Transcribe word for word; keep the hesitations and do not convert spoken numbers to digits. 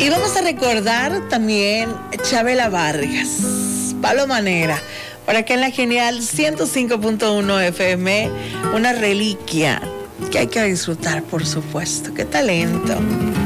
Y vamos a recordar también Chabela Vargas, Paloma Negra, por acá en la genial ciento cinco punto uno F M, una reliquia que hay que disfrutar, por supuesto. ¡Qué talento!